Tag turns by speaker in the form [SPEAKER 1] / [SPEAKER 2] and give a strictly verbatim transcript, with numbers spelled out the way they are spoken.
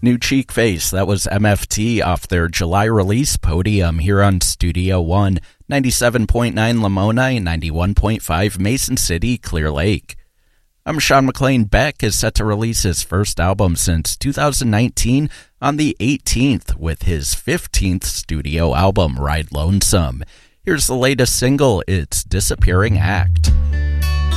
[SPEAKER 1] New Cheek Face, that was M F T off their July release Podium here on Studio One, ninety-seven point nine Lamoni, ninety-one point five Mason City, Clear Lake. I'm Sean McLean. Beck is set to release his first album since two thousand nineteen on the eighteenth with his fifteenth studio album, Ride Lonesome. Here's the latest single, it's Disappearing Act.